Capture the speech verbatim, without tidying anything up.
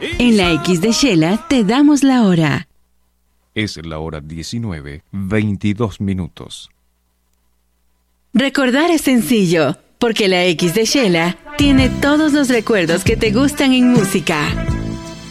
En la X de Shela te damos la hora. Es la hora diecinueve, veintidós minutos. Recordar es sencillo, porque la X de Shela tiene todos los recuerdos que te gustan en música.